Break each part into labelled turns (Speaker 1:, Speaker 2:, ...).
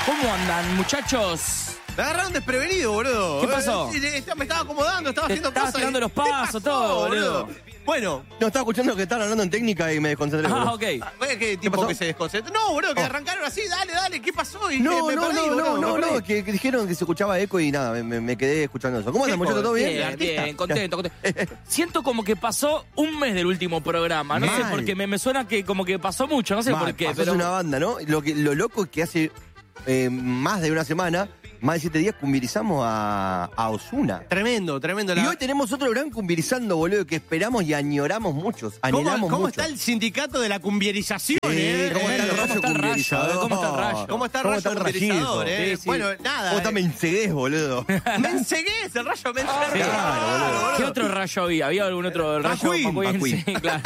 Speaker 1: ¿Cómo andan, muchachos?
Speaker 2: Me agarraron desprevenido, boludo.
Speaker 1: ¿Qué pasó?
Speaker 2: Me estaba acomodando, estaba haciendo
Speaker 1: estabas
Speaker 2: cosas.
Speaker 1: tirando los pasos, todo, boludo.
Speaker 2: Bueno.
Speaker 3: No, estaba escuchando que estaban hablando en técnica y me desconcentré.
Speaker 1: Ah,
Speaker 3: boludo.
Speaker 1: ok.
Speaker 2: ¿Qué tipo
Speaker 3: pasó?
Speaker 2: que se desconcentró? No, boludo, que arrancaron así, dale, ¿qué pasó? Y
Speaker 3: No,
Speaker 2: me perdí, boludo, me perdí.
Speaker 3: que dijeron que se escuchaba eco y nada, me quedé escuchando eso. ¿Cómo andan, muchachos? ¿Todo bien?
Speaker 1: Bien, contento. Siento como que pasó un mes del último programa. No sé
Speaker 3: Mal.
Speaker 1: por qué, me suena que como que pasó mucho, no sé
Speaker 3: Mal,
Speaker 1: por qué.
Speaker 3: pasó
Speaker 1: Pero
Speaker 3: una banda, ¿no? Lo loco es que hace más de una semana, más de 7 días, cumbirizamos a Ozuna.
Speaker 2: Tremendo.
Speaker 3: Y hoy tenemos otro gran cumbirizando, boludo, que esperamos y añoramos muchos, anhelamos
Speaker 2: ¿Cómo
Speaker 3: mucho.
Speaker 2: está el sindicato de la cumbierización,
Speaker 3: ¿Cómo está el rayo
Speaker 1: está el rayo?
Speaker 3: cumbierizador?
Speaker 1: ¿Cómo está el rayo?
Speaker 2: ¿Cómo está el rayo cumbierizador,
Speaker 1: Sí, sí.
Speaker 2: Bueno, nada.
Speaker 3: ¿Cómo está Mencegués, boludo?
Speaker 2: Mencegués, el rayo Mencegués.
Speaker 3: Claro, boludo.
Speaker 1: ¿Qué otro rayo había? ¿Había algún otro rayo?
Speaker 3: McQueen.
Speaker 1: Sí, claro.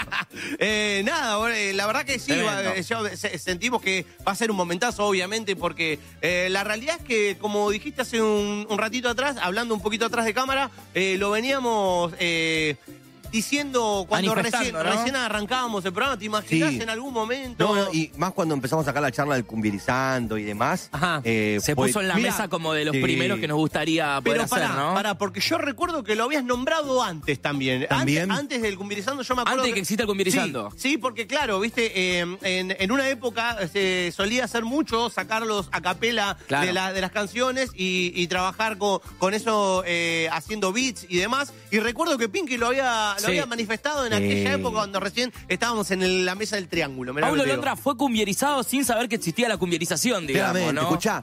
Speaker 2: Nada, la verdad que sí, sentimos que va a ser un momentazo, obviamente, porque la realidad es que, como dijiste hace un ratito atrás, hablando un poquito atrás de cámara, lo veníamos diciendo cuando
Speaker 1: Manifestando, ¿no?
Speaker 2: recién arrancábamos el programa. ¿Te imaginas
Speaker 3: Sí.
Speaker 2: en algún momento?
Speaker 3: No, y más cuando empezamos a sacar la charla del cumbirizando y demás.
Speaker 2: Ajá.
Speaker 1: Se
Speaker 3: fue-
Speaker 1: puso en la
Speaker 2: Mirá,
Speaker 1: mesa como de los
Speaker 3: sí.
Speaker 1: primeros que nos gustaría poder
Speaker 2: Pero
Speaker 1: hacer, ¿no?
Speaker 2: pará, porque yo recuerdo que lo habías nombrado antes también.
Speaker 3: ¿También?
Speaker 2: Antes del cumbirizando, yo me acuerdo.
Speaker 1: Antes de que exista el cumbirizando.
Speaker 2: Sí, porque claro, viste, en una época se solía hacer mucho, sacarlos a capela
Speaker 1: Claro.
Speaker 2: de las canciones y trabajar con eso, haciendo beats y demás. Y recuerdo que Pinky lo había manifestado en aquella época cuando recién estábamos en la mesa del triángulo. Mirá
Speaker 1: Paulo
Speaker 2: lo que te digo.
Speaker 1: Londra fue cumbierizado sin saber que existía la cumbierización, digamos,
Speaker 3: Claramente,
Speaker 1: ¿no?
Speaker 3: escuchá,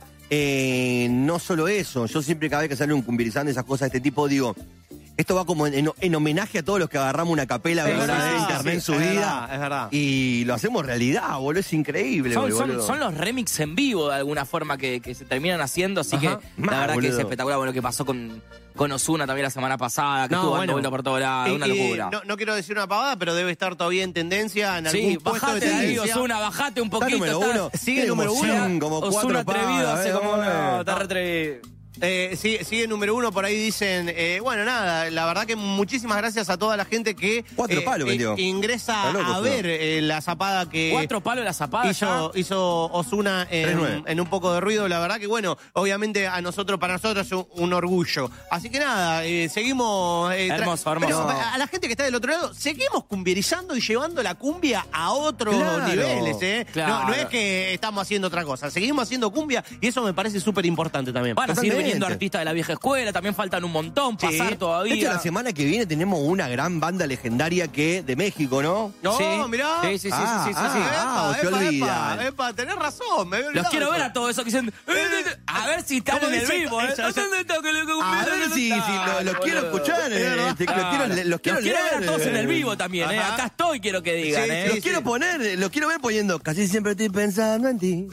Speaker 3: no solo eso, yo siempre cada vez que sale un cumbirizando esas cosas de este tipo, digo, esto va como en homenaje a todos los que agarramos una capela
Speaker 2: Es
Speaker 3: ¿verdad?
Speaker 2: verdad,
Speaker 3: de internet en su
Speaker 2: es
Speaker 3: vida.
Speaker 2: verdad, es verdad.
Speaker 3: Y lo hacemos realidad, boludo, es increíble, boludo.
Speaker 1: Son los remix en vivo de alguna forma que se terminan haciendo, así
Speaker 2: Ajá.
Speaker 1: que la
Speaker 3: Mal,
Speaker 1: verdad que es
Speaker 3: boludo.
Speaker 1: espectacular. Bueno, lo que pasó con Ozuna también la semana pasada, que
Speaker 2: No,
Speaker 1: estuvo dando
Speaker 2: bueno.
Speaker 1: vuelta por todos lados, una locura.
Speaker 2: No quiero decir una pavada, pero debe estar todavía en tendencia, en algún
Speaker 1: Sí,
Speaker 2: puesto de
Speaker 1: bajate de ahí,
Speaker 2: tendencia.
Speaker 1: Ozuna, bajate un
Speaker 3: Está
Speaker 1: poquito.
Speaker 3: número uno.
Speaker 2: sigue número uno.
Speaker 3: Como
Speaker 1: Ozuna
Speaker 3: 4
Speaker 1: atrevido hace como no, está retrevido.
Speaker 2: Sigue número uno, por ahí dicen, bueno, nada, la verdad que muchísimas gracias a toda la gente que
Speaker 3: 4 palos vendió.
Speaker 2: ingresa
Speaker 3: Está loco,
Speaker 2: a ver la zapada que
Speaker 1: 4 palos la zapada
Speaker 2: hizo Ozuna
Speaker 3: 3-9.
Speaker 2: en un poco de ruido. La verdad que, bueno, obviamente para nosotros es un orgullo. Así que nada, seguimos...
Speaker 1: Hermoso, hermoso.
Speaker 2: Pero a la gente que está del otro lado, seguimos cumbierizando y llevando la cumbia a otros
Speaker 3: Claro,
Speaker 2: niveles, ¿eh?
Speaker 1: claro.
Speaker 2: No es que estamos haciendo otra cosa, seguimos haciendo cumbia y eso me parece súper importante también.
Speaker 1: Van a seguir
Speaker 3: Totalmente.
Speaker 1: viniendo artistas de la vieja escuela, también faltan un montón,
Speaker 2: Sí.
Speaker 1: pasar
Speaker 3: De
Speaker 1: todavía.
Speaker 3: hecho, la semana que viene tenemos una gran banda legendaria que de México, ¿no?
Speaker 2: No,
Speaker 1: Sí.
Speaker 2: mirá.
Speaker 1: Sí, sí, sí,
Speaker 3: Ah,
Speaker 1: sí, sí,
Speaker 3: ah,
Speaker 1: sí.
Speaker 3: ah, se olvida.
Speaker 2: Epa, tenés razón, me había
Speaker 1: Los
Speaker 2: olvidado
Speaker 1: quiero ver
Speaker 2: eso.
Speaker 1: a todos esos que dicen, a ver si están
Speaker 2: ¿Cómo
Speaker 1: en el
Speaker 2: dice?
Speaker 1: vivo, ¿eh?
Speaker 2: Eso, eso.
Speaker 1: ¿Dónde está que lo
Speaker 3: A ver si los quiero escuchar,
Speaker 2: verdad.
Speaker 3: los quiero
Speaker 1: ver a todos en el vivo también, ¿eh?
Speaker 2: Ajá.
Speaker 1: Acá estoy, quiero que digan,
Speaker 2: Sí,
Speaker 1: ¿eh?
Speaker 3: Los quiero poner, los quiero ver poniendo casi siempre estoy pensando en ti.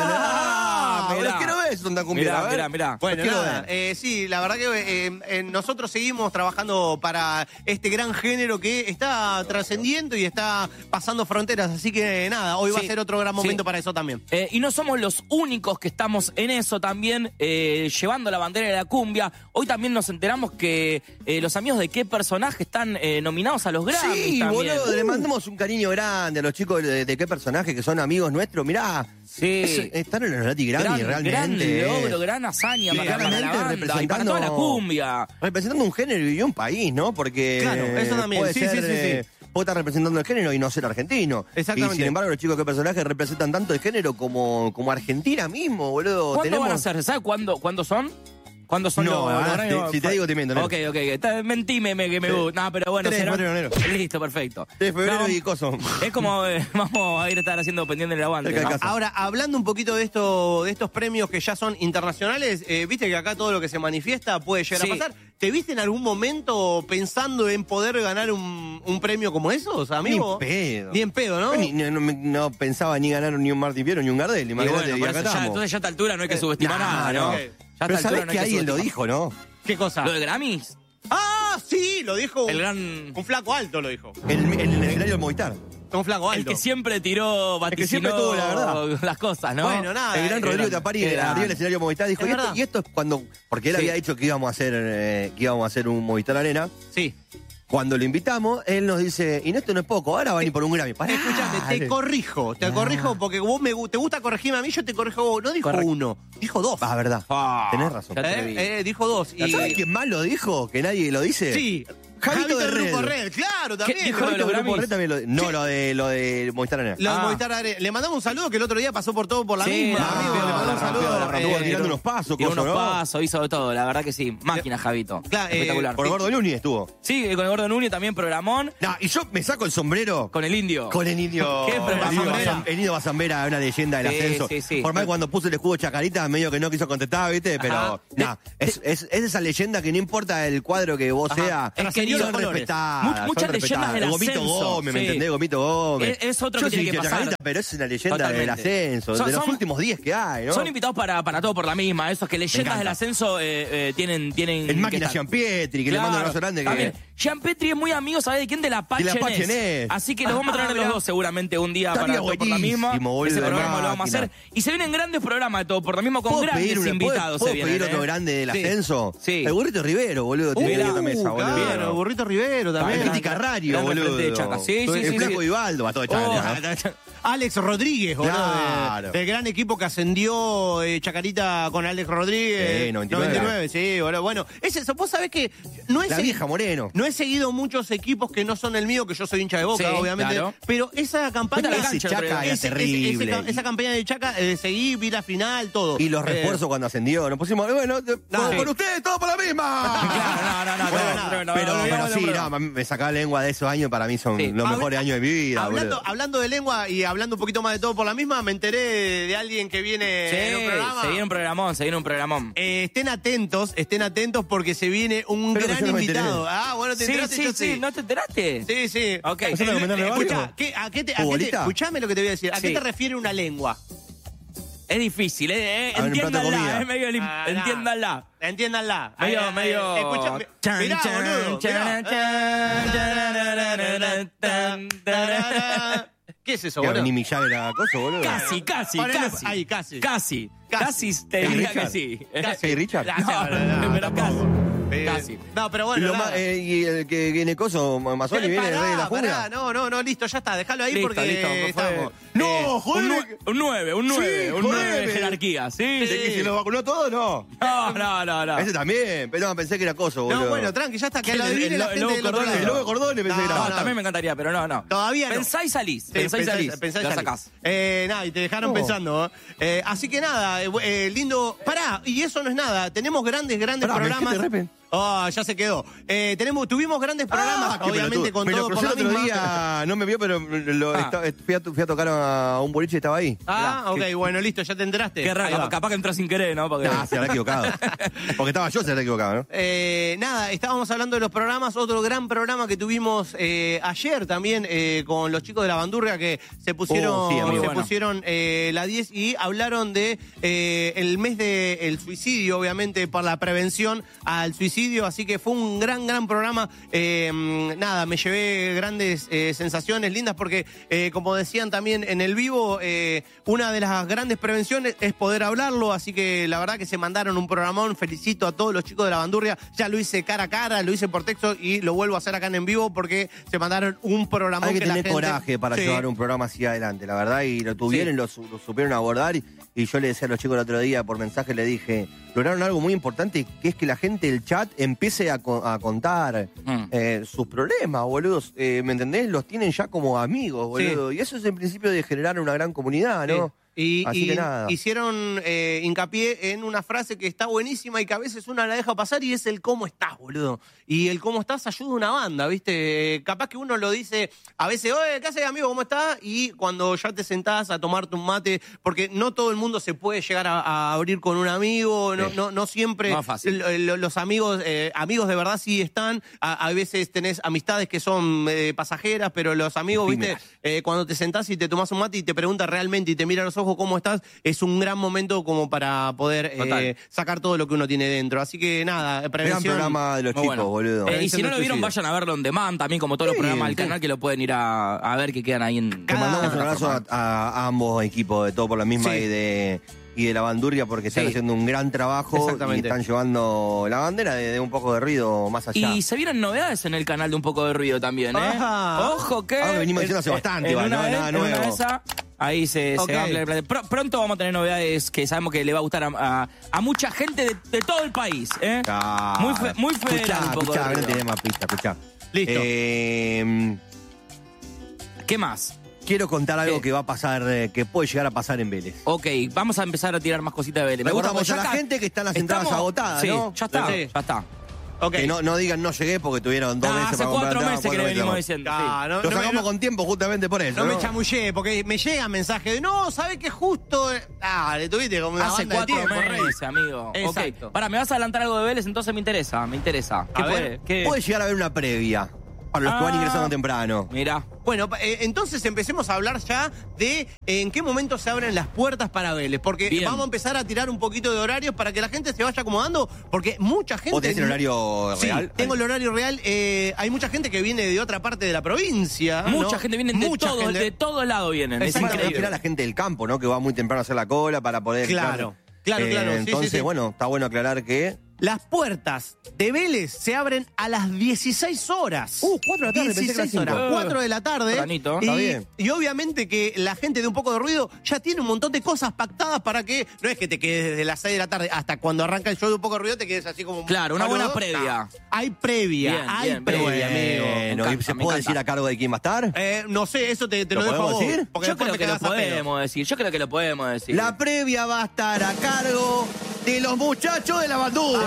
Speaker 1: Mirá.
Speaker 3: Los quiero ver, son tan cumbieras.
Speaker 1: Mirá.
Speaker 2: Bueno,
Speaker 3: quiero
Speaker 2: nada, sí, la verdad que nosotros seguimos trabajando para este gran género que está trascendiendo y está pasando fronteras, así que nada, hoy va a
Speaker 1: Sí,
Speaker 2: ser otro gran momento para eso también.
Speaker 1: Y no somos los únicos que estamos en eso también, llevando la bandera de la cumbia. Hoy también nos enteramos que los amigos de qué personaje están nominados a los Grammys
Speaker 3: Sí,
Speaker 1: también.
Speaker 3: boludo, le mandamos un cariño grande a los chicos de qué personaje que son amigos nuestros. Mirá,
Speaker 1: Sí.
Speaker 3: están en los Nati Grammy
Speaker 1: Gran
Speaker 3: realmente.
Speaker 1: logro, gran hazaña
Speaker 2: Sí,
Speaker 1: para la
Speaker 3: claramente
Speaker 1: banda y para
Speaker 3: representando-
Speaker 1: toda la cumbia.
Speaker 3: Representando un género y un país, ¿no? Porque
Speaker 2: Claro, eso también.
Speaker 3: puede
Speaker 2: Sí,
Speaker 3: ser,
Speaker 2: sí, sí.
Speaker 3: puede estar representando el género y no ser argentino.
Speaker 2: Exactamente.
Speaker 3: Y sin embargo, los chicos de qué personaje representan tanto el género como Argentina mismo, boludo.
Speaker 1: ¿Cuándo van a ser? ¿Sabes cuándo son? ¿Cuándo son
Speaker 3: No,
Speaker 1: los
Speaker 3: ahora
Speaker 1: Grammys?
Speaker 3: si te digo te miento, ¿no?
Speaker 1: Ok. Mentime que me gusta. No, pero bueno,
Speaker 3: 3 de
Speaker 1: será...
Speaker 3: febrero,
Speaker 1: Listo, perfecto.
Speaker 3: 3 de febrero
Speaker 1: No,
Speaker 3: y coso.
Speaker 1: es como vamos a ir a estar haciendo pendiente del aguante.
Speaker 3: Cerca de
Speaker 1: ¿no?
Speaker 3: casa.
Speaker 2: Ahora, hablando un poquito de estos premios que ya son internacionales, viste que acá todo lo que se manifiesta puede llegar
Speaker 1: Sí.
Speaker 2: a pasar. ¿Te viste en algún momento pensando en poder ganar un premio como esos, amigo?
Speaker 3: Ni pedo.
Speaker 2: Ni en pedo, ¿no?
Speaker 3: No pensaba ni ganar ni un Martín Fierro ni un Gardel.
Speaker 1: Y
Speaker 3: Imagínate,
Speaker 1: bueno,
Speaker 3: y
Speaker 1: por
Speaker 3: acá
Speaker 1: eso ya,
Speaker 3: estamos.
Speaker 1: entonces ya a esta altura no hay que subestimar nada, ¿no?
Speaker 2: ok.
Speaker 1: Ya a esta
Speaker 3: Pero
Speaker 1: altura
Speaker 3: sabés
Speaker 1: no hay
Speaker 3: que alguien lo
Speaker 1: subestimar.
Speaker 3: dijo, ¿no?
Speaker 2: ¿Qué cosa?
Speaker 1: ¿Lo de Grammys?
Speaker 2: Ah, sí, lo dijo
Speaker 1: El gran...
Speaker 2: un flaco alto, lo dijo.
Speaker 3: En el escenario del Movistar.
Speaker 2: Un flaco alto.
Speaker 1: El que siempre tiró,
Speaker 3: El que siempre
Speaker 1: vaticinó
Speaker 3: tuvo la verdad.
Speaker 1: las cosas, ¿no?
Speaker 2: Bueno, nada.
Speaker 3: El gran
Speaker 2: qué
Speaker 3: Rodrigo
Speaker 2: grande.
Speaker 3: Tapari
Speaker 1: Qué
Speaker 3: arriba
Speaker 1: grande.
Speaker 3: del escenario Movistar dijo,
Speaker 2: Es verdad.
Speaker 3: y esto es cuando, porque él
Speaker 1: Sí.
Speaker 3: había dicho que íbamos a hacer un Movistar Arena,
Speaker 2: Sí.
Speaker 3: Cuando lo invitamos, él nos dice, y esto no es poco, ahora van a ir por un Grammy.
Speaker 2: Escuchame, te corrijo porque vos te gusta corregirme a mí, yo te corrijo vos. No dijo uno, dijo dos.
Speaker 3: Ah, verdad. Tenés razón.
Speaker 2: Dijo dos.
Speaker 3: ¿Sabés quién más lo dijo? ¿Que nadie lo dice?
Speaker 2: Sí.
Speaker 3: Javito de
Speaker 2: Grupo Red, claro, también.
Speaker 1: Dijo de los Grammys?
Speaker 3: También no, lo de Movistar Arena.
Speaker 2: Lo de Movistar Arena. Le mandamos un saludo que el otro día pasó por todo por la misma. Amigo, le mandamos un saludo.
Speaker 3: Estuvo tirando unos pasos,
Speaker 1: pasos, hizo de todo, la verdad que sí. Máquina, Javito.
Speaker 2: Claro,
Speaker 1: espectacular.
Speaker 3: Por Gordo Núñez estuvo.
Speaker 1: Sí, con el Gordo Núñez también programón.
Speaker 3: No, y yo me saco el sombrero.
Speaker 1: Con el Indio.
Speaker 3: Con el Indio.
Speaker 1: ¿Qué programón?
Speaker 3: El Indio Bazambera, una leyenda del ascenso.
Speaker 1: Sí.
Speaker 3: Por más cuando puso el escudo Chacarita, medio que no quiso contestar, ¿viste? Pero, es esa leyenda que no importa el cuadro que vos seas.
Speaker 1: Es querido,
Speaker 3: son respetadas.
Speaker 1: Muchas leyendas del
Speaker 3: Gomito
Speaker 1: ascenso.
Speaker 3: Gómez, ¿me entendés? Gomito Gómez.
Speaker 1: Es otro
Speaker 3: yo
Speaker 1: que tiene que pasar.
Speaker 3: Chacarita, pero es una leyenda
Speaker 1: Totalmente.
Speaker 3: del ascenso, de los últimos 10 que hay, ¿no?
Speaker 1: Son invitados para todo por la misma. Esos que leyendas del ascenso tienen.
Speaker 3: El máquina Gianpietri, que le mando un abrazo grande.
Speaker 1: También. Gianpietri es muy amigo, ¿sabés de quién? De la Pachenés. Así que los vamos a traer los dos seguramente un día para todo por la misma. Ese programa lo vamos a hacer. Y se vienen grandes programas de todo por la misma con grandes invitados.
Speaker 3: ¿Puedo pedir otro grande del ascenso?
Speaker 1: Sí.
Speaker 3: El Burrito Rivero, boludo.
Speaker 2: Claro, el Burrito Rivero también.
Speaker 3: Piti Carrario, boludo. El Flaco Vivaldo, a todo Chacarita.
Speaker 2: Alex Rodríguez, boludo.
Speaker 3: Claro.
Speaker 2: Del gran equipo que ascendió Chacarita con Alex Rodríguez. 99, sí, boludo. Bueno, vos sabés que
Speaker 3: la vieja Moreno.
Speaker 2: No he seguido muchos equipos que no son el mío, que yo soy hincha de Boca, obviamente.
Speaker 1: Claro.
Speaker 2: Pero esa campaña
Speaker 3: de Chaca era terrible.
Speaker 2: Esa campaña de Chaca, seguí, vi la final, todo.
Speaker 3: Y los refuerzos cuando ascendió. Nos pusimos, con ustedes, todo por la misma.
Speaker 1: No.
Speaker 3: Pero sí, me sacaba lengua de esos años, para mí son los mejores años de mi vida.
Speaker 2: Hablando de lengua y hablando un poquito más de todo por la misma, me enteré de alguien que viene en un programa.
Speaker 1: Se viene un programón.
Speaker 2: Estén atentos porque se viene un gran invitado. Bueno, te enteraste.
Speaker 1: Sí, ¿no te enteraste?
Speaker 2: Sí.
Speaker 1: Ok.
Speaker 2: Escuchame lo que te voy a decir. ¿A qué te refiere una lengua?
Speaker 1: Es difícil, entiéndanla, es medio entiéndanla.
Speaker 2: Entiéndanla.
Speaker 1: Medio.
Speaker 2: Escuchame. Mirá, boludo. ¿Qué es eso, boludo?
Speaker 3: Ni mi llave era cosa, boludo.
Speaker 1: Casi.
Speaker 2: Ahí, casi.
Speaker 1: Casi te diría que sí.
Speaker 3: ¿Casi Richard?
Speaker 1: No, pero casi.
Speaker 2: Casi. No, pero bueno.
Speaker 3: Y el que viene coso, Mazzoni, viene el rey de la jungla.
Speaker 2: No, listo, ya está. Déjalo ahí
Speaker 1: listo,
Speaker 2: porque estamos.
Speaker 3: No, joder.
Speaker 1: Un 9 de jerarquía, ¿sí?
Speaker 3: ¿De que se lo vacunó todo? No.
Speaker 1: No.
Speaker 3: Ese también, pero no, pensé que era coso, boludo.
Speaker 2: No, bueno, tranqui, ya está. Que lo adivine la gente del otro lado.
Speaker 3: El lobo Cordone pensé que era.
Speaker 1: No, también me encantaría, pero no.
Speaker 2: Todavía no.
Speaker 1: Pensá y salís. Pensá y salís. Lo sacás.
Speaker 2: Nada, y te dejaron pensando. Así que nada, lindo. Pará, y eso no es nada. Tenemos grandes programas. Ya se quedó. Tuvimos grandes programas, obviamente, con todo por la
Speaker 3: otro
Speaker 2: misma.
Speaker 3: día, no me vio, pero fui a tocar a un boliche y estaba ahí.
Speaker 2: Ok, bueno, listo, ya te enteraste.
Speaker 1: Qué raro, capaz que entró sin querer, ¿no?
Speaker 3: Se habrá equivocado. Porque estaba yo, se habrá equivocado, ¿no?
Speaker 2: Nada, estábamos hablando de los programas. Otro gran programa que tuvimos ayer también con los chicos de la Bandurria que se pusieron la 10 y hablaron de el mes del suicidio, obviamente, por la prevención al suicidio. Así que fue un gran programa. Nada, me llevé grandes sensaciones lindas porque, como decían también en el vivo, una de las grandes prevenciones es poder hablarlo. Así que la verdad que se mandaron un programón. Felicito a todos los chicos de la Bandurria. Ya lo hice cara a cara, lo hice por texto y lo vuelvo a hacer acá en vivo porque se mandaron un programón.
Speaker 3: Hay que tener coraje para llevar un programa así adelante, la verdad. Y lo tuvieron, lo supieron abordar. Y yo le decía a los chicos el otro día por mensaje, le dije, lograron algo muy importante, que es que la gente del chat empiece a contar sus problemas, boludos. ¿Me entendés? Los tienen ya como amigos, boludo. Y eso es el principio de generar una gran comunidad, ¿no? Así que nada.
Speaker 2: Hicieron hincapié en una frase que está buenísima y que a veces una la deja pasar y es el cómo estás, boludo. Y el cómo estás ayuda a una banda, ¿viste? Capaz que uno lo dice a veces, oye, ¿qué haces, amigo? ¿Cómo estás? Y cuando ya te sentás a tomarte un mate, porque no todo el mundo se puede llegar a abrir con un amigo, no siempre.
Speaker 1: No es fácil.
Speaker 2: Los amigos de verdad sí están. A veces tenés amistades que son pasajeras, pero los amigos, ¿viste? Cuando te sentás y te tomás un mate y te preguntas realmente y te mira a los ojos ojos cómo estás, es un gran momento como para poder sacar todo lo que uno tiene dentro. Así que nada, prevención.
Speaker 3: Gran programa de los chicos, boludo.
Speaker 1: Y si no lo vieron, vayan a verlo on demand, también como todos los programas del canal, que lo pueden ir a ver, que quedan ahí en...
Speaker 3: Te mandamos un abrazo a ambos equipos de Todo por la Misma y de La Bandurria, porque están haciendo un gran trabajo y están llevando la bandera de un poco de ruido más allá.
Speaker 1: Y se vienen novedades en el canal de Un Poco de Ruido también, ¿eh? Ojo que...
Speaker 3: Ahora venimos diciendo hace bastante, nada nuevo.
Speaker 1: Ahí se va a ampliar el plan. Pronto vamos a tener novedades que sabemos que le va a gustar a mucha gente de todo el país, ¿eh? Muy federal.
Speaker 3: Escuchá, no tenés más pista, escuchá.
Speaker 1: Listo. ¿Qué más?
Speaker 3: Quiero contar algo que va a pasar, que puede llegar a pasar en Vélez.
Speaker 1: Ok, vamos a empezar a tirar más cositas de Vélez.
Speaker 3: Me gusta mucho la gente que están las entradas agotadas, ¿no?
Speaker 1: Ya está.
Speaker 3: Okay. Que no digan no llegué porque tuvieron 2 meses para comprar.
Speaker 1: Hace 4 meses que le venimos diciendo.
Speaker 3: Lo sacamos con tiempo justamente por eso.
Speaker 2: No me chamullé, porque me llegan mensajes de no, ¿sabes que justo? Le tuviste como una
Speaker 1: hace
Speaker 2: banda
Speaker 1: 4 meses, amigo.
Speaker 2: Exacto.
Speaker 1: Pará, ¿me vas a adelantar algo de Vélez? Entonces me interesa. ¿Qué
Speaker 3: puede llegar a haber una previa para los que van ingresando temprano?
Speaker 1: Mirá.
Speaker 2: Bueno, entonces empecemos a hablar ya de en qué momento se abren las puertas para Vélez, porque vamos a empezar a tirar un poquito de horarios para que la gente se vaya acomodando, porque mucha gente...
Speaker 3: ¿Vos tenés el horario real?
Speaker 2: Sí, tengo el horario real. Hay mucha gente que viene de otra parte de la provincia.
Speaker 1: Mucha gente viene de todo lado vienen. Es increíble.
Speaker 3: La gente del campo, ¿no? Que va muy temprano a hacer la cola para poder...
Speaker 2: Claro.
Speaker 3: Entonces, bueno, está bueno aclarar que...
Speaker 2: Las puertas de Vélez se abren a las 16 horas.
Speaker 3: 4 de la tarde,
Speaker 2: 16 horas. 4 de la tarde.
Speaker 1: Planito.
Speaker 3: Está bien.
Speaker 2: Y obviamente que la gente de Un Poco de Ruido ya tiene un montón de cosas pactadas para que no es que te quedes desde las 6 de la tarde hasta cuando arranca el show de Un Poco de Ruido te quedes así como...
Speaker 1: Claro, una buena previa.
Speaker 2: Hay previa, amigo.
Speaker 3: ¿Y se puede decir a cargo de quién va a estar?
Speaker 2: No sé, eso te lo dejo a vos.
Speaker 3: Decir?
Speaker 1: Yo creo que lo podemos decir.
Speaker 3: La previa va a estar a cargo de los muchachos de La Bandurria.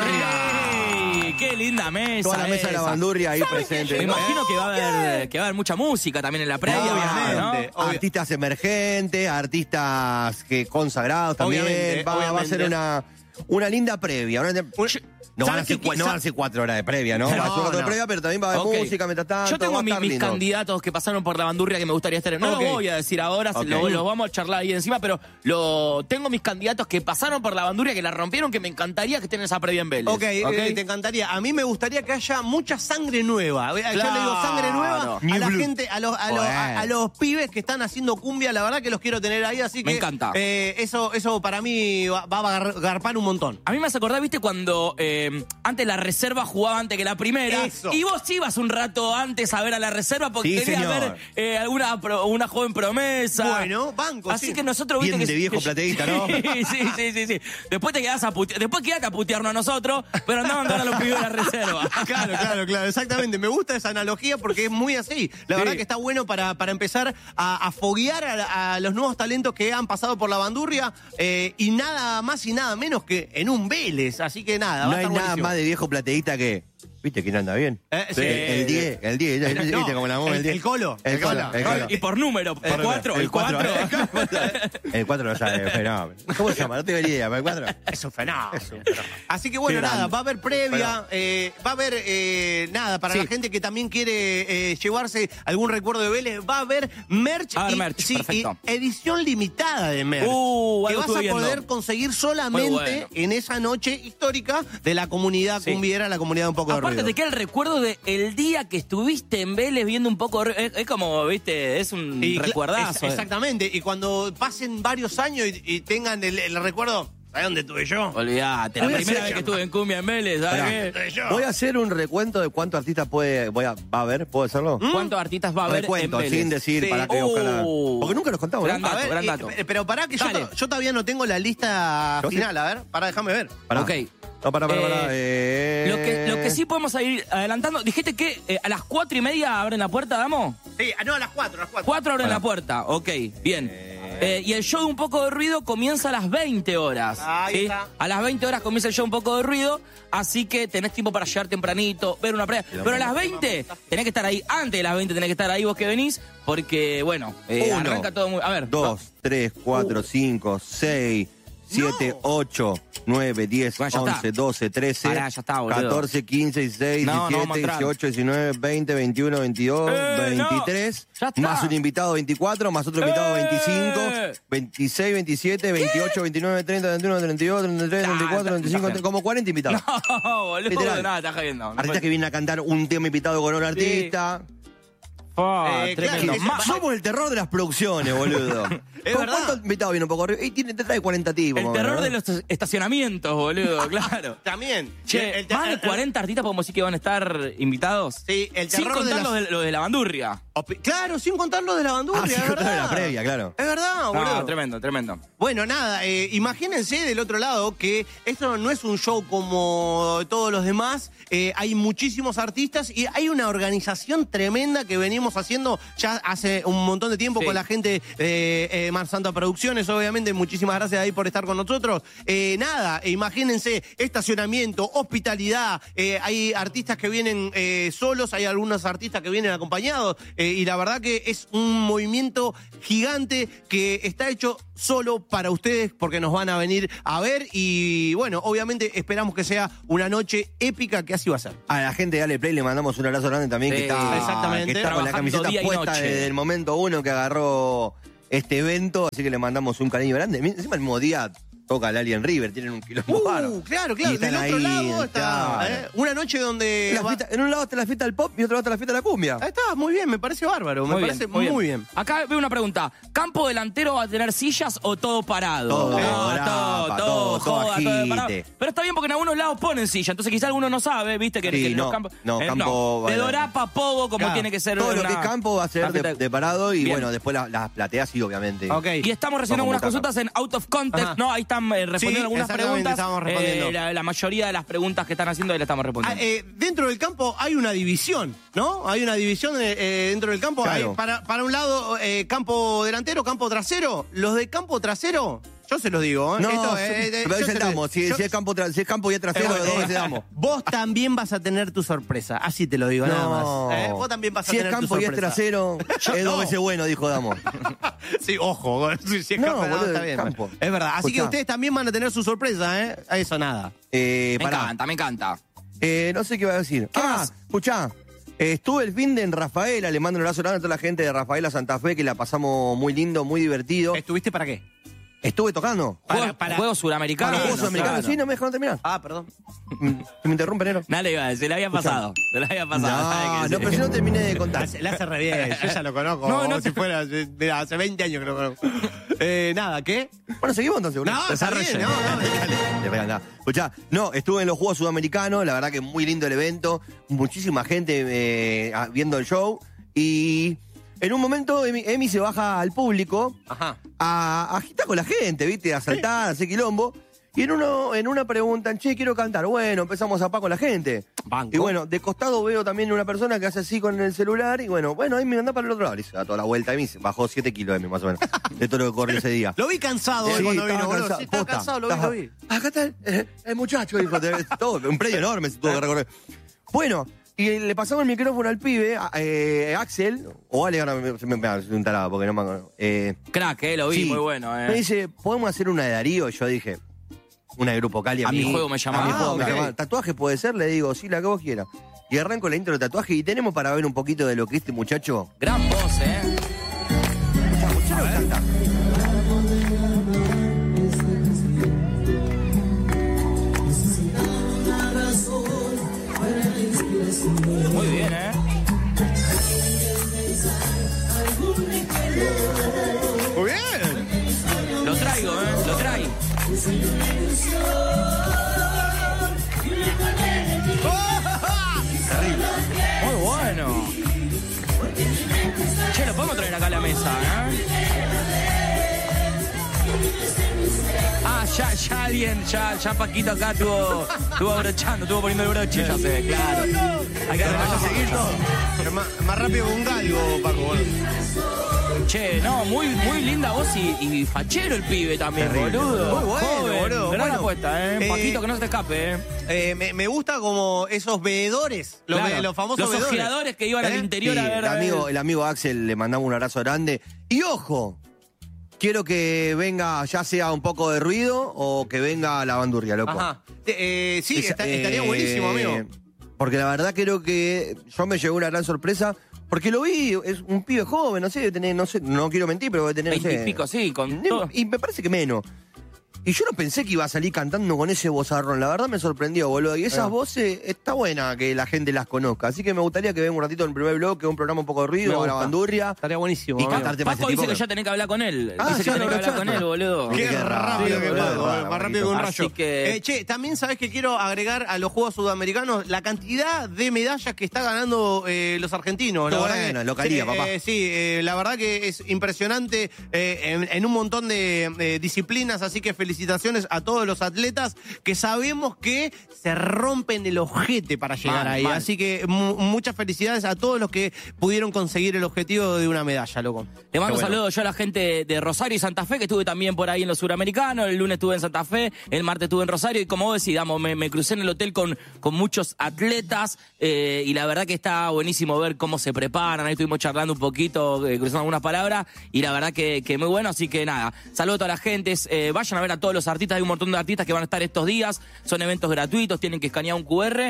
Speaker 1: ¡Qué linda mesa!
Speaker 3: Toda la mesa de La Bandurria ahí presente.
Speaker 1: Me imagino que va a haber mucha música también en la previa,
Speaker 2: obviamente.
Speaker 1: ¿no?
Speaker 3: Artistas emergentes, artistas consagrados también. Va a ser una linda previa. No van a ser 4 horas de previa, ¿no? Va a ser 4 de previa, pero también va a haber música mientras tanto.
Speaker 1: Yo tengo mis candidatos que pasaron por La Bandurria que me gustaría estar. No lo voy a decir ahora, los vamos a charlar ahí encima, pero tengo mis candidatos que pasaron por La Bandurria, que la rompieron, que me encantaría que estén en esa previa en Vélez.
Speaker 2: Te encantaría. A mí me gustaría que haya mucha sangre nueva. Yo le digo sangre nueva a la gente, a los pibes que están haciendo cumbia, la verdad que los quiero tener ahí, así que...
Speaker 1: Me encanta.
Speaker 2: Eso para mí va a garpar un montón.
Speaker 1: A mí me hace acordar, ¿viste? Cuando... antes la reserva jugaba antes que la primera.
Speaker 2: Eso.
Speaker 1: Y vos ibas un rato antes a ver a la reserva porque querías ver una joven promesa.
Speaker 2: Bueno, banco.
Speaker 1: Así que nosotros...
Speaker 3: Bien de viejo plateísta, ¿no?
Speaker 1: Sí. Después te quedás a putearnos a nosotros, pero andaban a los pibes de la reserva.
Speaker 2: Claro, exactamente. Me gusta esa analogía porque es muy así. La verdad que está bueno para empezar a foguear a los nuevos talentos que han pasado por La Bandurria y nada más y nada menos que en un Vélez. Así que nada,
Speaker 3: no hay nada más de viejo plateísta que... ¿Viste quién anda bien?
Speaker 2: Sí.
Speaker 3: El 10, ¿viste cómo la mueve el 10?
Speaker 2: El colo.
Speaker 1: Y por número, el 4. El 4
Speaker 3: lo sabe, fenómeno. ¿Cómo se llama? No tengo ni idea, pero el 4.
Speaker 2: Es un fenómeno. Así que bueno, nada, va a haber previa, va a haber, nada, para la gente que también quiere llevarse algún recuerdo de Vélez, va a haber merch.
Speaker 1: Perfecto.
Speaker 2: Y edición limitada de merch. Que vas a poder conseguir solamente en esa noche histórica de la comunidad cumbiera, la comunidad Un Poco de Ruido.
Speaker 1: Aparte te queda el recuerdo del día que estuviste en Vélez viendo Un Poco de Ruido. Es como, viste, es un recuerdazo.
Speaker 2: Exactamente. Y cuando pasen varios años y tengan el recuerdo... ¿Sabes dónde estuve yo?
Speaker 1: Olvídate, la primera vez que estuve en cumbia en Vélez, ¿sabes qué?
Speaker 3: Voy a hacer un recuento de cuántos artistas va a haber, ¿puedo hacerlo?
Speaker 1: ¿Cuántos artistas va a haber en Vélez?
Speaker 3: Sin decir para que ojalá. Porque nunca los contamos,
Speaker 1: gran dato.
Speaker 2: Pero pará que yo todavía no tengo la lista final, a ver, déjame ver.
Speaker 1: Ok.
Speaker 3: No, pará.
Speaker 1: Lo que sí podemos ir adelantando, dijiste que a las 4:30 abren la puerta, ¿damos?
Speaker 2: Sí, no, a las 4.
Speaker 1: 4 abren la puerta, ok, bien. Y el show de Un Poco de Ruido comienza a las 20 horas.
Speaker 2: Ahí está.
Speaker 1: A las 20 horas comienza el show Un Poco de Ruido, así que tenés tiempo para llegar tempranito, ver una previa. Pero a las 20 tenés que estar ahí, antes de las 20 tenés que estar ahí vos que venís, porque, bueno, arranca todo muy... A ver.
Speaker 3: 2, 3, 4, 5, 6, 7, 8... 9, 10,
Speaker 1: Bueno,
Speaker 3: 11, 12, 13,
Speaker 1: Pará, ya está, boludo.
Speaker 3: 14, 15, 16,
Speaker 1: No,
Speaker 3: 17, 18, 19, 20, 21, 22, 23,
Speaker 1: ya está.
Speaker 3: más un invitado 24, más otro invitado 25, 26, 27, 28, 29, 30, 31, 32, 33, 34, 35, como 40 invitados.
Speaker 1: No, boludo,
Speaker 3: Literal.
Speaker 1: nada, estás jodiendo. No
Speaker 3: Artistas que vienen a cantar un tema invitado con un artista.
Speaker 1: Tremendo.
Speaker 2: claro,
Speaker 3: Somos el terror de las producciones, boludo.
Speaker 2: Es verdad.
Speaker 3: ¿Cuántos invitados vienen un poco arriba? Y te trae 40 tipos.
Speaker 1: El terror de los estacionamientos, boludo, claro.
Speaker 2: También.
Speaker 1: Che, más de 40 artistas podemos decir que van a estar invitados.
Speaker 2: Sí, el
Speaker 1: Sin
Speaker 2: terror
Speaker 1: contar
Speaker 2: de
Speaker 1: lo de la bandurria.
Speaker 2: Claro, sin contar lo de la bandurria,
Speaker 3: Ah, sin
Speaker 2: es
Speaker 3: contar
Speaker 2: verdad.
Speaker 3: la previa, claro.
Speaker 2: Es verdad, boludo.
Speaker 1: No, tremendo, tremendo.
Speaker 2: Bueno, nada, imagínense del otro lado que esto no es un show como todos los demás. Hay muchísimos artistas y hay una organización tremenda que venimos haciendo ya hace un montón de tiempo
Speaker 1: Sí.
Speaker 2: con la gente de Mar Santa Producciones, obviamente. Muchísimas gracias ahí por estar con nosotros. Nada, imagínense, estacionamiento, hospitalidad. Hay artistas que vienen solos, hay algunos artistas que vienen acompañados. Y la verdad que es un movimiento gigante que está hecho solo para ustedes porque nos van a venir a ver y bueno, obviamente esperamos que sea una noche épica, que así va a ser.
Speaker 3: A la gente de Dale Play le mandamos un abrazo grande también,
Speaker 1: Sí,
Speaker 3: que está,
Speaker 2: exactamente.
Speaker 3: que está con la
Speaker 1: Trabajando
Speaker 3: camiseta
Speaker 1: día y
Speaker 3: puesta
Speaker 1: noche.
Speaker 3: desde el momento uno que agarró este evento, así que le mandamos un cariño grande. Encima el mismo día toca el Alien River, tienen un quilombo bárbaro.
Speaker 2: Claro,
Speaker 3: Y
Speaker 2: del
Speaker 3: están
Speaker 2: otro
Speaker 3: ahí,
Speaker 2: lado está
Speaker 3: claro.
Speaker 2: una noche donde...
Speaker 3: En un lado está la fiesta del pop y otro lado está la fiesta de la cumbia.
Speaker 2: Ahí está, muy bien, me parece bárbaro, me parece muy bien.
Speaker 1: Acá veo una pregunta. ¿Campo delantero va a tener sillas o todo parado?
Speaker 3: Todo,
Speaker 1: No,
Speaker 3: grapa, todo
Speaker 1: joda, todo de parado.
Speaker 3: agite.
Speaker 1: Pero está bien porque en algunos lados ponen silla, entonces quizá alguno no sabe, viste, que,
Speaker 3: Sí,
Speaker 1: que
Speaker 3: no,
Speaker 1: los campos...
Speaker 3: no, campo-
Speaker 1: De dorapa, pogo, como
Speaker 2: Claro,
Speaker 1: tiene que ser
Speaker 3: Todo lo
Speaker 1: una-
Speaker 3: que es campo va a ser de parado y
Speaker 1: Bien.
Speaker 3: bueno, después las plateas sí, obviamente.
Speaker 2: Ok.
Speaker 1: Y estamos recibiendo
Speaker 3: Vamos
Speaker 1: algunas
Speaker 3: a buscar.
Speaker 1: consultas en Out of Context,
Speaker 2: Ajá.
Speaker 1: ¿no? Ahí están respondiendo
Speaker 2: Sí,
Speaker 1: algunas
Speaker 2: exactamente,
Speaker 1: preguntas.
Speaker 2: estamos respondiendo.
Speaker 1: La mayoría de las preguntas que están haciendo ahí las estamos respondiendo.
Speaker 2: Dentro del campo hay una división, ¿no? Hay una división dentro del campo.
Speaker 3: Claro.
Speaker 2: Hay para un lado campo delantero, campo trasero. Los de campo trasero, yo se los digo.
Speaker 3: No,
Speaker 2: Esto,
Speaker 3: pero
Speaker 2: yo
Speaker 3: ahí
Speaker 2: se
Speaker 3: damos.
Speaker 2: los-
Speaker 3: Si
Speaker 2: yo-
Speaker 3: es campo y es trasero, los dos damos.
Speaker 2: Vos también vas a tener tu sorpresa. Así te lo digo, nada más. Vos también vas a
Speaker 3: Si
Speaker 2: tener
Speaker 3: es
Speaker 2: tu
Speaker 3: campo y es
Speaker 2: sorpresa.
Speaker 3: trasero, es
Speaker 2: no.
Speaker 3: dos veces bueno, dijo Damos.
Speaker 2: Sí, ojo. Si es
Speaker 3: No,
Speaker 2: campo,
Speaker 3: boludo,
Speaker 2: está bien.
Speaker 3: campo.
Speaker 2: Es verdad. Así que
Speaker 3: Escuchá.
Speaker 2: ustedes también van a tener su sorpresa, ¿eh? A eso nada.
Speaker 1: Me
Speaker 3: Pará.
Speaker 1: encanta, me encanta.
Speaker 3: No sé qué iba a decir.
Speaker 1: ¿Qué más?
Speaker 3: Escuchá. Estuve el fin de en Rafaela, le mando un abrazo grande a toda la gente de Rafaela Santa Fe, que la pasamos muy lindo, muy divertido.
Speaker 2: ¿Estuviste para qué?
Speaker 3: Estuve tocando.
Speaker 1: Juegos suramericanos.
Speaker 3: Juegos sudamericanos.
Speaker 1: claro.
Speaker 3: Sí, no me dejaron terminar.
Speaker 2: Perdón.
Speaker 3: ¿Me interrumpe, Nero?
Speaker 1: Dale, iba, se le había pasado. Se le había pasado. ¿sabe
Speaker 3: No,
Speaker 1: que
Speaker 3: no,
Speaker 1: sí?
Speaker 3: pero yo no terminé de contar.
Speaker 2: Le hace re bien, yo ya lo conozco.
Speaker 1: No, no
Speaker 2: como
Speaker 1: te-
Speaker 2: si fuera hace 20 años que lo conozco. Nada, ¿qué?
Speaker 3: Bueno, seguimos entonces, boludo.
Speaker 2: No, está bien, no,
Speaker 3: Le pegan nada. Escuchá, no, estuve en los Juegos Sudamericanos, la verdad que muy lindo el evento, muchísima gente viendo el show y en un momento Emi se baja al público
Speaker 2: Ajá.
Speaker 3: a agitar con la gente, ¿viste? A saltar, a hacer quilombo. Y en una preguntan, che, quiero cantar. Bueno, empezamos a pa' con la gente.
Speaker 2: Banco.
Speaker 3: Y bueno, de costado veo también una persona que hace así con el celular. Y bueno, ahí me anda para el otro lado. Y se da toda la vuelta. Emi bajó 7 kilos Emi, más o menos, de todo lo que corrió ese día.
Speaker 2: Lo vi cansado
Speaker 3: Sí,
Speaker 2: cuando vino,
Speaker 3: estaba
Speaker 2: boludo.
Speaker 3: cansado.
Speaker 2: Sí, estaba
Speaker 3: Posta,
Speaker 2: cansado, lo
Speaker 3: estaba-
Speaker 2: vi.
Speaker 3: Acá está el muchacho, dijo. Todo, un predio enorme se tuvo que recorrer. Bueno, y le pasamos el micrófono al pibe, Axel, o Ale, ahora me un tarado porque no me acuerdo.
Speaker 1: Crack, lo vi,
Speaker 3: Sí.
Speaker 1: muy bueno.
Speaker 3: Me dice, ¿podemos hacer una de Darío? Yo dije, una de Grupo Cali.
Speaker 1: A mi juego me llamaba.
Speaker 3: A mi juego me
Speaker 2: ok.
Speaker 3: llamaba. ¿Tatuaje puede ser? Le digo, sí, la que vos quieras. Y arranco la intro de tatuaje y tenemos para ver un poquito de lo que este muchacho...
Speaker 1: Gran voz,
Speaker 3: Muchacho canta.
Speaker 1: Muy bien,
Speaker 2: Muy bien.
Speaker 1: Lo traigo, lo traigo. Muy bueno. Che, lo podemos traer acá a la mesa, ya alguien, ya Paquito acá estuvo abrochando, estuvo poniendo el broche, ya sé, claro. Hay que seguir todo.
Speaker 2: Más rápido que un galgo, Paco, boludo.
Speaker 1: Che, no, muy linda voz y fachero el pibe también,
Speaker 3: Terrible.
Speaker 1: boludo.
Speaker 2: Muy bueno,
Speaker 1: Joven,
Speaker 2: boludo.
Speaker 1: Gran
Speaker 2: Bueno,
Speaker 1: apuesta, Paquito, que no se te escape,
Speaker 2: Me gusta como esos veedores,
Speaker 1: Claro,
Speaker 2: los famosos
Speaker 1: los
Speaker 2: veedores.
Speaker 1: ojeadores que iban al interior
Speaker 3: Sí,
Speaker 1: a ver.
Speaker 3: el amigo Axel le mandamos un abrazo grande. Y ojo, quiero que venga ya sea un poco de ruido o que venga la bandurria, loco.
Speaker 2: Ajá. Sí, estaría buenísimo, amigo.
Speaker 3: Porque la verdad creo que yo me llegó una gran sorpresa. Porque lo vi, es un pibe joven, no sé, debe tener, no sé, no quiero mentir, pero debe tener,
Speaker 1: 20 y pico, sí, con todo.
Speaker 3: Y me parece que menos. Y yo no pensé que iba a salir cantando con ese vozarrón. La verdad me sorprendió, boludo. Y esas voces, está buena que la gente las conozca. Así que me gustaría que venga un ratito en el primer bloque, un programa un poco de ruido, a la bandurria.
Speaker 2: Estaría buenísimo.
Speaker 3: Y cantarte para
Speaker 1: Paco dice que ya tenés que hablar con él. Dice que tenés que hablar con él, boludo.
Speaker 2: Qué rápido que Paco, más rápido que un rayo.
Speaker 1: Así que...
Speaker 2: Che, también sabés que quiero agregar a los Juegos Sudamericanos la cantidad de medallas que está ganando los argentinos.
Speaker 3: Qué bueno, localía, papá.
Speaker 2: Sí, la verdad que es impresionante en un montón de disciplinas, así que felicitaciones a todos los atletas que sabemos que se rompen el ojete para llegar ahí. Así que muchas felicidades a todos los que pudieron conseguir el objetivo de una medalla, loco.
Speaker 1: Le mando un saludo yo a la gente de Rosario y Santa Fe, que estuve también por ahí en los Suramericanos. El lunes estuve en Santa Fe, el martes estuve en Rosario. Y como vos decís, me crucé en el hotel con muchos atletas. Y la verdad que está buenísimo ver cómo se preparan. Ahí estuvimos charlando un poquito, cruzando algunas palabras. Y la verdad que muy bueno. Así que nada, saludo a toda la gente. Vayan a ver a todos los artistas. Hay un montón de artistas que van a estar estos días. Son eventos gratuitos, tienen que escanear un QR.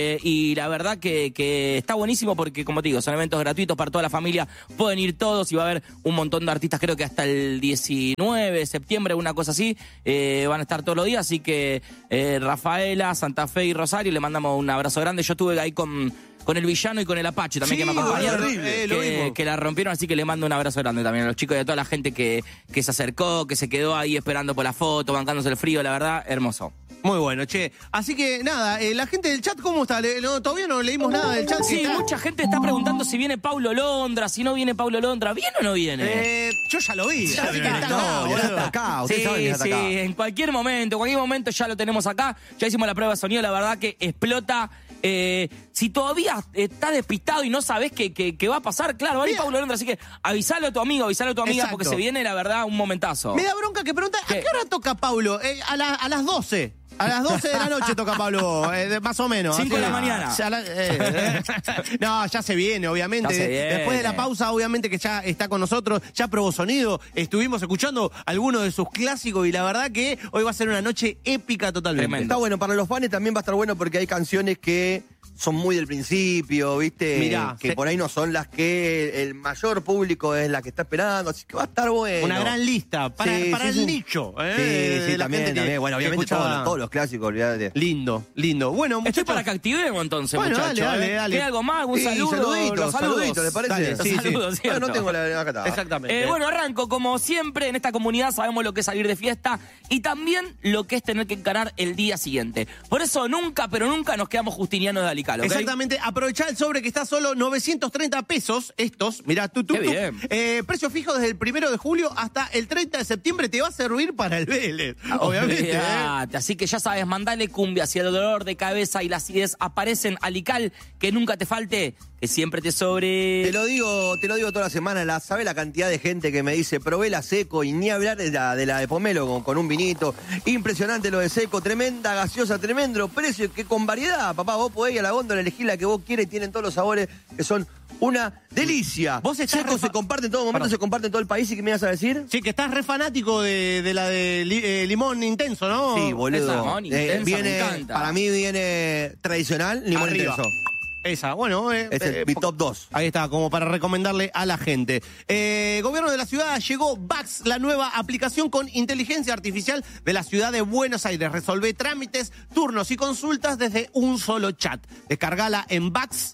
Speaker 1: Y la verdad que está buenísimo porque, como te digo, son eventos gratuitos para toda la familia. Pueden ir todos y va a haber un montón de artistas, creo que hasta el 19 de septiembre, una cosa así. Van a estar todos los días. Así que Rafaela, Santa Fe y Rosario, le mandamos un abrazo grande. Yo estuve ahí con el Villano y con el Apache también, que me acompañaron, que la rompieron, así que le mando un abrazo grande también a los chicos y a toda la gente que se acercó, que se quedó ahí esperando por la foto, bancándose el frío, la verdad, hermoso.
Speaker 2: Muy bueno, che. Así que nada, la gente del chat, ¿cómo está? Todavía no leímos nada del chat.
Speaker 1: Sí, mucha gente está preguntando si viene Paulo Londra, si no viene Paulo Londra. ¿Viene o no viene?
Speaker 2: Yo ya lo vi.
Speaker 3: Ya está acá.
Speaker 1: Sí, en cualquier momento ya lo tenemos acá. Ya hicimos la prueba de sonido, la verdad que explota. Si todavía estás despistado y no sabés qué va a pasar, claro, va a ir Paulo Londra, así que avisalo a tu amigo, avisalo a tu amiga. Exacto. Porque se viene, la verdad, un momentazo.
Speaker 2: Me da bronca que pregunta, ¿a qué hora toca Paulo? A las 12. A las 12 de la noche toca Pablo, más o menos.
Speaker 1: 5 de la mañana.
Speaker 2: No, ya se viene, obviamente. Después de la pausa, obviamente que ya está con nosotros, ya probó sonido. Estuvimos escuchando algunos de sus clásicos y la verdad que hoy va a ser una noche épica totalmente.
Speaker 3: Tremendo. Está bueno, para los fans también va a estar bueno porque hay canciones que son muy del principio, ¿viste?
Speaker 2: Mirá,
Speaker 3: que por ahí no son las que el mayor público es la que está esperando, así que va a estar bueno.
Speaker 2: Una gran lista para el nicho.
Speaker 3: Sí, también. Bueno, obviamente todos los clásicos, olvídate.
Speaker 2: Lindo. Bueno, muchachos.
Speaker 1: Estoy para que activemos entonces, muchachos.
Speaker 2: Dale.
Speaker 1: ¿Qué algo más? ¿Un saludo?
Speaker 3: Saluditos, ¿le parece?
Speaker 1: Dale, saludos,
Speaker 3: sí. No tengo la acá.
Speaker 2: Exactamente.
Speaker 1: Bueno, arranco. Como siempre, en esta comunidad sabemos lo que es salir de fiesta y también lo que es tener que encarar el día siguiente. Por eso nunca nos quedamos justinianos de Alical. ¿Okay?
Speaker 2: Exactamente, aprovechá el sobre que está solo 930 pesos, estos, mirá,
Speaker 1: Qué bien.
Speaker 2: Precio fijo desde el 1 de julio hasta el 30 de septiembre, te va a servir para el Vélez, obviamente.
Speaker 1: Así que ya sabes, mandale cumbia, si el dolor de cabeza y la acidez aparecen, Alical, que nunca te falte, que siempre te sobre.
Speaker 3: Te lo digo toda la semana, ¿sabes la cantidad de gente que me dice, probé la Seco y ni hablar de la de Pomelo con un vinito? Impresionante lo de Seco, tremenda gaseosa, tremendo precio, que con variedad, papá, vos podés ir a la góndola, elegir la que vos quieres, tienen todos los sabores que son una delicia.
Speaker 2: Vos estás
Speaker 3: Seco se comparte en todo momento, se comparte en todo el país. ¿Y qué me ibas a decir?
Speaker 2: Sí, que estás re fanático de la de limón intenso, ¿no?
Speaker 3: Sí, boludo.
Speaker 1: Limón intenso, me encanta.
Speaker 3: Para mí viene tradicional, limón
Speaker 2: Arriba.
Speaker 3: intenso.
Speaker 2: Esa, bueno.
Speaker 3: Es mi top 2.
Speaker 2: Ahí está, como para recomendarle a la gente. Gobierno de la ciudad, llegó Bax, la nueva aplicación con inteligencia artificial de la ciudad de Buenos Aires. Resolvé trámites, turnos y consultas desde un solo chat. Descargala en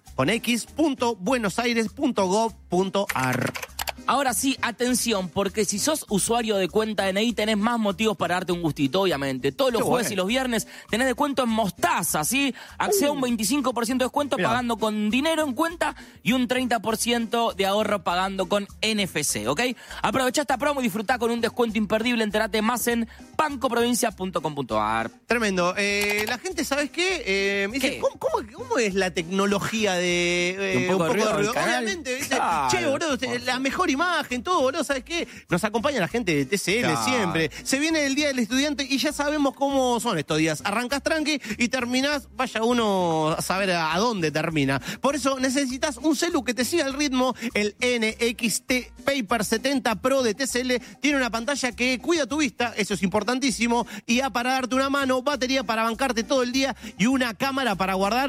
Speaker 2: bax.buenosaires.gov.ar.
Speaker 1: Ahora sí, atención, porque si sos usuario de cuenta DNI tenés más motivos para darte un gustito, obviamente. Todos los jueves y los viernes tenés descuento en Mostaza, ¿sí? Accede a un 25% de descuento pagando con dinero en cuenta y un 30% de ahorro pagando con NFC, ¿ok? Aprovechá esta promo y disfrutá con un descuento imperdible. Enterate más en bancoprovincia.com.ar.
Speaker 2: Tremendo. La gente, ¿sabes qué? Me dice, ¿cómo es la tecnología de
Speaker 1: un poco de ruido?
Speaker 2: Obviamente, dice,
Speaker 1: claro.
Speaker 2: che, boludo, la mejor mejor imagen, todo, boludo, ¿sabes qué? Nos acompaña la gente de TCL siempre. Se viene el Día del Estudiante y ya sabemos cómo son estos días. Arrancás tranqui y terminás, vaya uno a saber a dónde termina. Por eso necesitas un celu que te siga el ritmo. El NXT Paper 70 Pro de TCL tiene una pantalla que cuida tu vista, eso es importantísimo, y para darte una mano, batería para bancarte todo el día y una cámara para guardar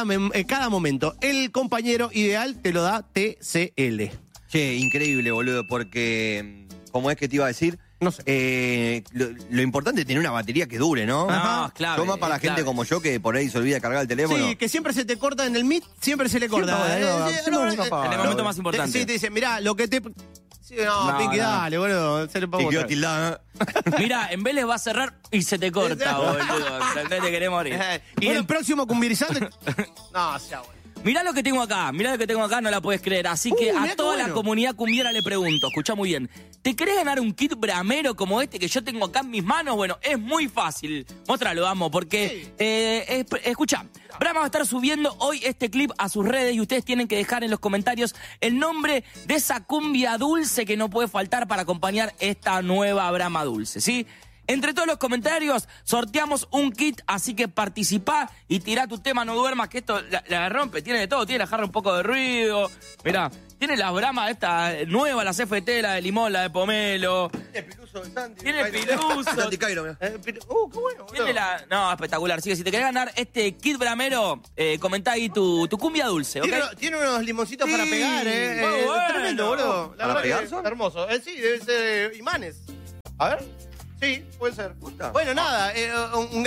Speaker 2: cada momento. El compañero ideal te lo da TCL.
Speaker 3: Che, increíble, boludo, porque, ¿cómo es que te iba a decir?
Speaker 2: No sé.
Speaker 3: Lo importante es tener una batería que dure, ¿no?
Speaker 1: No, claro.
Speaker 3: Toma para la gente como yo que por ahí se olvida de cargar el teléfono.
Speaker 2: Sí, que siempre se te corta en el Meet, siempre se le corta.
Speaker 1: En el momento más importante.
Speaker 2: Sí, te dice, mirá, lo que te... Sí, no, Pinky, dale, boludo. Se le pongo.
Speaker 3: Y quedó tildada.
Speaker 1: Mira, en Vélez va a cerrar y se te corta, boludo. ¿Entendés? Te querés morir.
Speaker 2: Y el próximo cumbirizante... No, ya, boludo.
Speaker 1: Mirá lo que tengo acá, no la puedes creer. Así que a toda la comunidad cumbiera le pregunto, escuchá muy bien. ¿Te querés ganar un kit bramero como este que yo tengo acá en mis manos? Bueno, es muy fácil. Móstralo, vamos, porque... escuchá, Brahma va a estar subiendo hoy este clip a sus redes y ustedes tienen que dejar en los comentarios el nombre de esa cumbia dulce que no puede faltar para acompañar esta nueva Brahma dulce, ¿sí? Entre todos los comentarios sorteamos un kit, así que participá y tirá tu tema, no duermas, que esto la rompe, tiene de todo, tiene la jarra un poco de ruido, mirá, tiene las Brahma esta nueva, la CFT, la de limón, la de pomelo.
Speaker 3: Tiene piluso de Santi.
Speaker 1: Tiene piluso.
Speaker 3: Santi Cairo, mirá.
Speaker 2: Qué bueno, boludo.
Speaker 1: Tiene no, espectacular. Así que si te querés ganar este kit bramero, comentá ahí tu cumbia dulce, ¿ok?
Speaker 2: Tiene unos limoncitos para pegar,
Speaker 1: Muy bueno.
Speaker 2: Tremendo, boludo. La
Speaker 3: ¿Para
Speaker 2: verdad
Speaker 3: pegar
Speaker 2: que
Speaker 3: son?
Speaker 2: hermoso. Sí, deben ser imanes. A ver. Sí, puede ser. Bueno, nada, un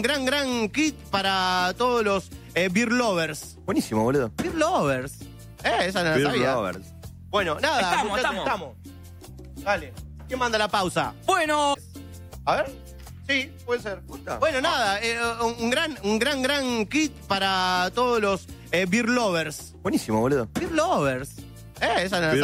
Speaker 2: gran kit para todos los beer lovers.
Speaker 3: Buenísimo, boludo.
Speaker 2: Beer lovers. Esa no la
Speaker 3: Beer
Speaker 2: sabía.
Speaker 3: lovers.
Speaker 2: Bueno, nada,
Speaker 1: Estamos.
Speaker 2: Dale. ¿Quién manda la pausa?
Speaker 1: Bueno,
Speaker 2: A ver. Sí, puede ser. Bueno, nada, un gran kit para todos los beer lovers.
Speaker 3: Buenísimo, boludo.
Speaker 2: Beer lovers. Esa no la sabía.